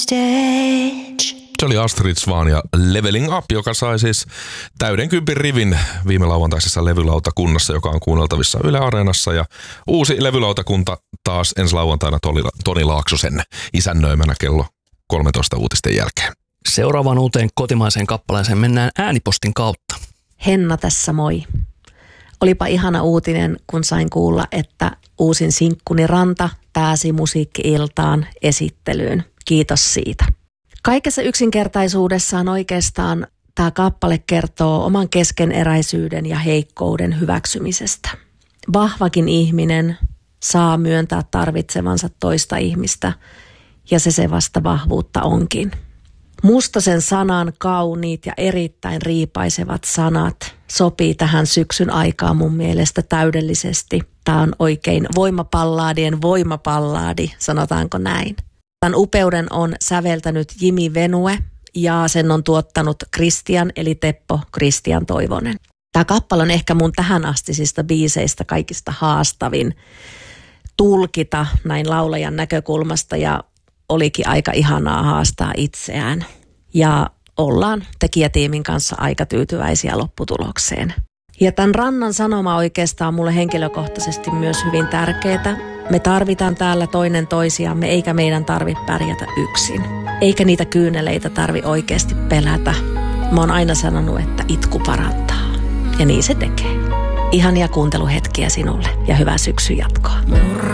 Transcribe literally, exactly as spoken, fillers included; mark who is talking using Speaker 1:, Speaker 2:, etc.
Speaker 1: Se oli Astrid Swan ja Leveling Up, joka sai siis täyden kympin rivin viime lauantaisessa levylautakunnassa, joka on kuunneltavissa Yle Areenassa. Ja uusi levylautakunta taas ensi lauantaina Toni Laaksosen isännöimänä kello kolmetoista uutisten jälkeen.
Speaker 2: Seuraavaan uuteen kotimaiseen kappaleeseen mennään äänipostin kautta.
Speaker 3: Henna tässä moi. Olipa ihana uutinen, kun sain kuulla, että uusin sinkkuni Ranta pääsi musiikki-iltaan esittelyyn. Kiitos siitä. Kaikessa yksinkertaisuudessaan oikeastaan tämä kappale kertoo oman keskeneräisyyden ja heikkouden hyväksymisestä. Vahvakin ihminen saa myöntää tarvitsevansa toista ihmistä ja se se vasta vahvuutta onkin. Mustosen sanan kauniit ja erittäin riipaisevat sanat sopii tähän syksyn aikaan mun mielestä täydellisesti. Tämä on oikein voimapallaadien voimapallaadi, sanotaanko näin. Tämän upeuden on säveltänyt Jimi Venue ja sen on tuottanut Kristian eli Teppo Kristian Toivonen. Tämä kappale on ehkä mun tähänastisista biiseistä kaikista haastavin tulkita näin laulajan näkökulmasta ja olikin aika ihanaa haastaa itseään. Ja ollaan tekijätiimin kanssa aika tyytyväisiä lopputulokseen. Ja tämän Rannan sanoma oikeastaan mulle henkilökohtaisesti myös hyvin tärkeää. Me tarvitaan täällä toinen toisiamme, eikä meidän tarvitse pärjätä yksin. Eikä niitä kyyneleitä tarvi oikeasti pelätä. Mä oon aina sanonut, että itku parantaa. Ja niin se tekee. Ihania kuunteluhetkiä sinulle ja hyvää syksyn jatkoa.